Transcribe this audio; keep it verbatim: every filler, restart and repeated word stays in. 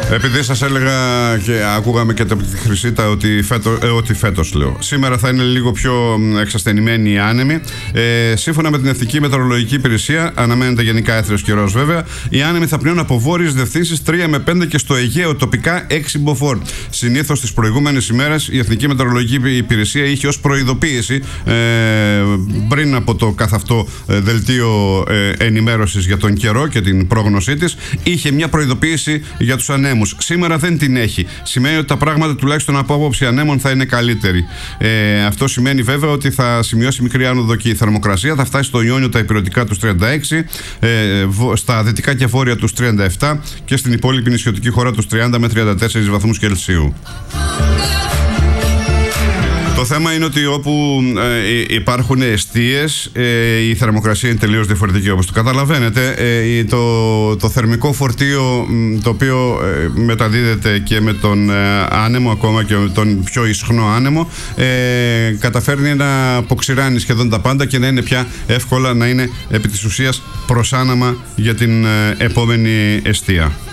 Επειδή σας έλεγα και ακούγαμε και από τη Χρυσίτα ότι, φέτο, ε, ότι φέτος λέω, σήμερα θα είναι λίγο πιο εξασθενημένοι οι άνεμοι. Ε, σύμφωνα με την Εθνική Μετεωρολογική Υπηρεσία, αναμένεται γενικά έθριος καιρός βέβαια. Οι άνεμοι θα πνέουν από βόρειες διευθύνσεις τρία με πέντε και στο Αιγαίο τοπικά έξι μποφόρ. Συνήθως τις προηγούμενες ημέρες η Εθνική Μετεωρολογική Υπηρεσία είχε ως προειδοποίηση ε, πριν από το καθ' αυτό ε, δελτίο ε, ενημέρωσης για τον καιρό και την πρόγνωσή της, είχε μια προειδοποίηση για τους ανέμους. Σήμερα δεν την έχει. Σημαίνει ότι τα πράγματα τουλάχιστον από άποψη ανέμων θα είναι καλύτερη. Ε, αυτό σημαίνει βέβαια ότι θα σημειώσει μικρή άνοδο και η θερμοκρασία. Θα φτάσει στο Ιόνιο τα υπηρετικά τους τριάντα έξι, ε, στα δυτικά και βόρεια τους τριάντα επτά και στην υπόλοιπη νησιωτική χώρα τους τριάντα με τριάντα τέσσερις βαθμούς Κελσίου. Το θέμα είναι ότι όπου ε, υπάρχουν εστίες, ε, η θερμοκρασία είναι τελείως διαφορετική, όπως το καταλαβαίνετε. Ε, το, το θερμικό φορτίο, το οποίο ε, μεταδίδεται και με τον ε, άνεμο, ακόμα και με τον πιο ισχνό άνεμο, ε, καταφέρνει να αποξηράνει σχεδόν τα πάντα και να είναι πια εύκολα να είναι επί της ουσίας προσάναμα για την ε, επόμενη εστία.